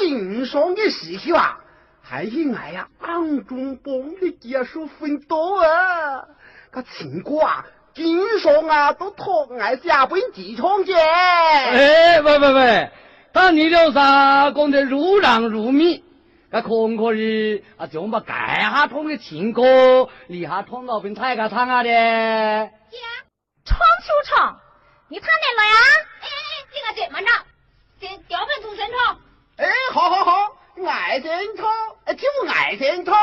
经商的事情啊，还是俺呀暗中帮你结束分多啊。个情况啊，经商啊都托俺下本机场去。 哎，喂，但你留啥讲得如狼如米？那可唔可以啊？就把盖下通的情歌，立下通老兵踩个场啊的。 呀，唱就唱，你谈得了呀？哎，这个怎么着？这调本出身唱。 哎，好，爱先唱，就爱先唱。